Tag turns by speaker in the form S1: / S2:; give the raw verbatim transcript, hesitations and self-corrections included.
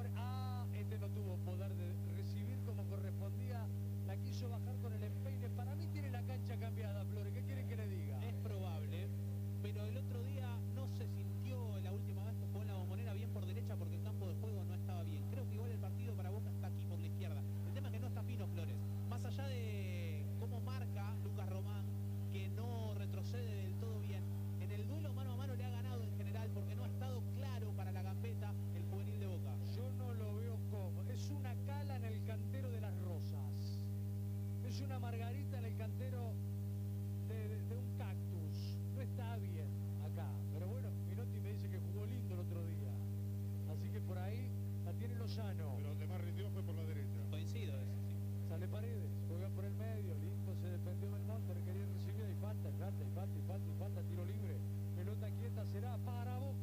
S1: Ah, este no tuvo poder de recibir como correspondía. La quiso bajar con el empeine. Para mí tiene la cancha cambiada, Flores. ¿Qué quieren que le diga?
S2: Es probable, pero el otro día no se sintió la última vez que jugó en la Bombonera bien por derecha porque el campo de juego no estaba bien. Creo que igual el partido para Boca está aquí por la izquierda. El tema es que no está fino Flores. Más allá de cómo marca Lucas Román, que no retrocede del todo bien, en el duelo mano a mano le ha ganado en general porque no ha estado claro para la gambeta el juvenil de Boca.
S1: Yo no lo veo como. Es una cala en el cantero de las Rosas. Es una margarita en el cantero de, de, de un cactus. No está bien acá. Pero bueno, Minotti me dice que jugó lindo el otro día. Así que por ahí la tiene Lozano.
S3: Pero donde más rindió fue por la derecha.
S2: Coincido eso, sí.
S1: Sale Paredes, juega por el medio, lindo, se defendió del monte, quería recibir y falta, y falta, y falta, y falta, y falta, tiro libre. Pelota quieta será para Boca.